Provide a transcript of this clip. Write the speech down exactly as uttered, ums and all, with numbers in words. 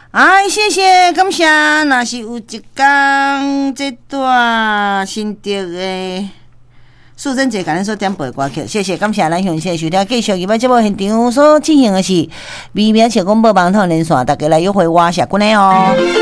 哎，谢谢，感谢。若是有一天这段心得的素贞姐，甲咱所点播歌曲，谢谢，感谢咱详细收听。继续今摆节目现场所进行的是微妙小广播网通连线，大家来约会我社群的哦。